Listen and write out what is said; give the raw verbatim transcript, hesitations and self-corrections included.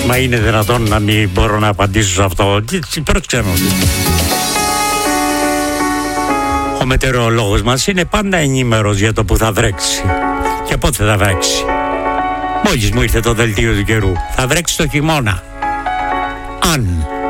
Μα είναι δυνατόν να μην μπορώ να απαντήσω σε αυτό? Πρόσεξε. Ο μετεωρολόγος μας είναι πάντα ενήμερος για το που θα βρέξει και πότε θα βρέξει. Μόλις μου ήρθε το δελτίο του καιρού, θα βρέξει το χειμώνα. Αν